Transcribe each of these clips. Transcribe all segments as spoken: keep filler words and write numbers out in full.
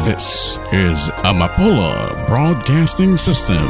This is Amapola Broadcasting System.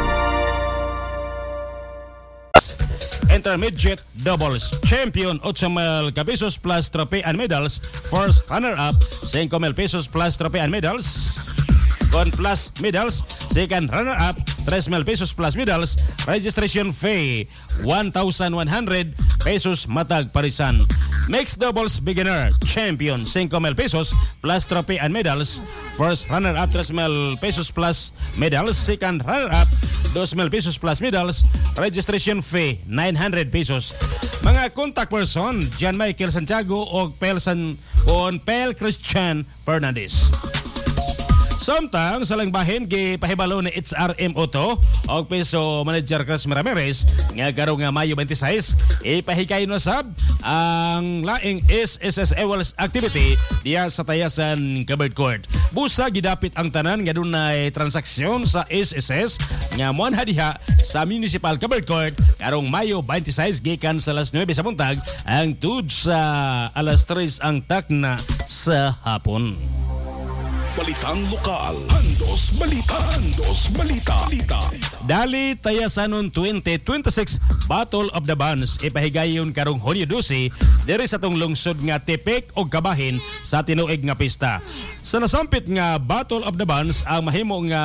Intermediate Doubles Champion eight mil pesos plus trophy and medals. First runner-up five mil pesos plus trophy and medals. Con plus medals. Second runner-up three mil pesos plus medals. Registration fee one thousand one hundred pesos matag parisan. Mixed Doubles Beginner Champion five mil pesos plus trophy and medals. First runner-up three mil pesos plus medals. Second runner-up two mil pesos plus medals. Registration fee nine hundred pesos. Mga contact person John Michael Santiago o Pel San on Pel Christian Fernandez. Samtang sa lang bahin gipahibalo ni H R M Auto o peso manager Chris Ramirez nga karong nga Mayo twenty-six ipahikay no sab ang laing S S S Ewels activity diya sa Tayasan Covered Court. Busa gidapit ang tanan nga dunay transaksyon sa S S S nga moan hadiha sa Municipal Covered Court karong Mayo twenty-six gikan sa alas nuwebe sa buntag ang tud sa alas tres ang takna sa hapon. Balitang lokal. Andos Balita. Andos Balita. Balita. Dali Tayasanon twenty twenty-six Battle of the Bands ipahigayon karong Hunyo twelve diri sa tong lungsod nga Tipik og Kabahin sa tinuig nga pista. Sa nasampit nga Battle of the Bands ang mahimo nga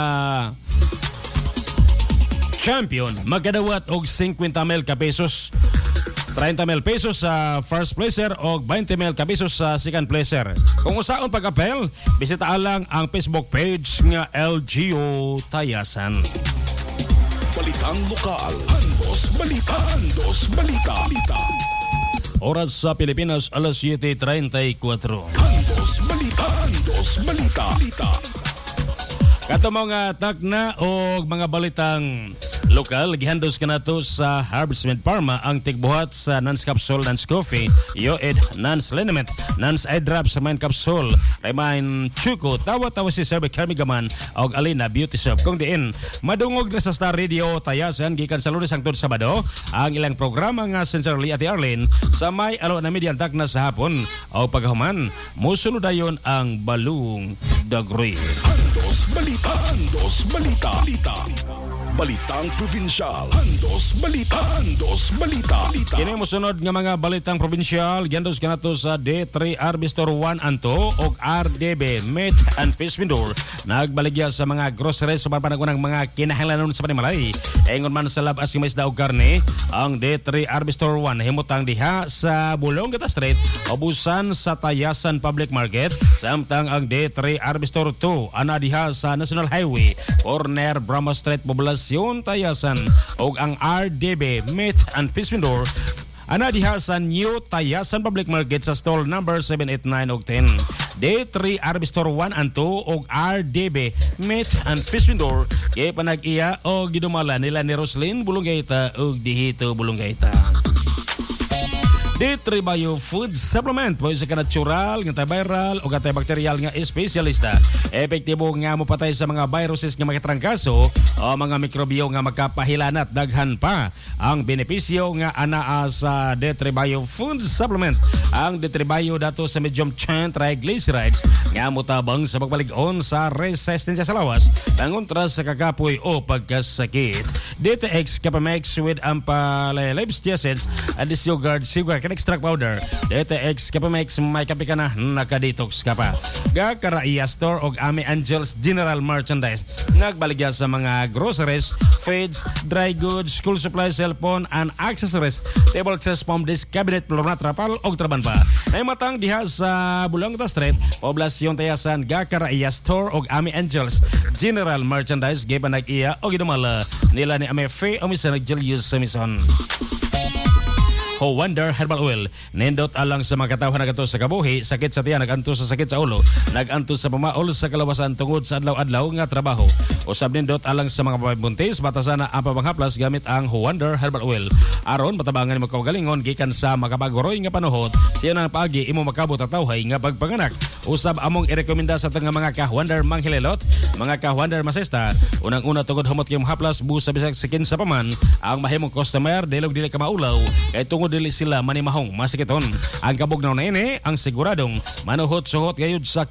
champion magkadawat og fifty mil ka pesos. thirty mil pesos sa first placer o twenty mil pesos sa second placer. Kung usaon pag-apel, bisita lang ang Facebook page nga L G O Tayasan. Balitang lokal. Andos Balita. Andos Balita. Balita. Oras sa Pilipinas, alas siete thirty-four. Andos Balita. Andos Balita. Balita. Kato mga takna o mga balitang lokal, gihandos ka na to sa Harvestment Pharma ang tigbuhat sa Nance Capsule, Nance Coffee, Yoed, Nance Liniment, Nance Eye Drops, Mind Capsule, Remind Chuko, tawa-tawa si Sir Carmigaman o Alina Beauty Soap. Kung diin, madungog na sa Star Radio Tayasan, gikan sa Lunes hangtod Sabado, ang ilang programa nga Sincerely Ate Arlene sa may alo na median takna sa hapon o paghuman, musunod ayon ang Balung Dagri. Andos Balita. Andos Balita. Balita. Balitang Probinsyal. Andos Balita. Andos Balita. Balita. Kini mosunod nga mga balitang probinsyal giandos kanato sa D three Arbistor one and two og R D B Meat and Fish Vendor nagbaligya sa mga groceries sa panagunang mga kinahanglanon sa panimalay. Ingon man sa labas nga isda og karne, ang D three Arbistor one himutang diha sa Bulong-Gata Street, Obusan sa Tayasan Public Market, samtang ang D three Arbistor two ana diha sa National Highway, corner Brahma Street, Poblasyon Tayasan, og ang R D B Meat and Fish Vendor ana diha sa New Tayasan Public Market sa stall number seven eight nine og ten. D three Arbistor one and two og R D B Meat and Fish Vendor kay panag-iya o gidumala nila ni Roslyn Bulong-Gaita og Dihito Bulong-Gaita. D three Bio Food Supplement mo sa natural, nga viral o antibacterial nga espesyalista. Epektibo nga mopatay sa mga viruses nga makatrangkaso o mga mikrobyo nga magkapahilanat. Daghan pa ang benepisyo nga anaa sa D three Bio Food Supplement. Ang D three Bio dato sa medium chain triglycerides nga mutabang sa pagbalig-on sa resistensya sa lawas pangontra sa kakapoy o pagkasakit. D T X Capamex with ampalelebs acids and disregard sugar extract powder. D T X Capamex may kapi ka na nakadetox ka pa. Gakaraia Store og Ami Angels General Merchandise nagbaligya sa mga groceries, feeds, dry goods, school supplies, cellphone and accessories, table chest, palm disc, cabinet, plorna, trapal og traban pa. Naimatang diha sa Bulong-Gata Street, Poblasyon Tayasan. Gakaraia Store og Ami Angels General Merchandise giban nag-iya og gidumala nila ni Ame Fe o Mister Julius Samison. Ho Wonder Herbal Oil nindot alang sa mga katawhan nagato sa kabuhi, sakit sa tiyan, naganto sa sakit sa ulo, naganto sa pamaol sa kalawasan tungod sa adlaw-adlaw nga trabaho. Usab nindot alang sa mga babuntis, batasan na ang pabanghaplas gamit ang Ho Wonder Herbal Oil. Aron matabangan mo kaugalingon gikan sa makabagoroy nga panahon, siya nang paagi imo makabot atawhay nga pagpanganak. Usab among irekomenda sa tanga mga ka-Wonder Manghilelot, mga ka-Wonder Masesta, unang-una tungod humot kay haplas busa bisag sikin sa paman, ang mahimong customer dilog dili ka maulaw kay tungod dili sila manimahong masikiton. Ang kabugnaw na ini ang siguradong manuhot-suhot gayud sa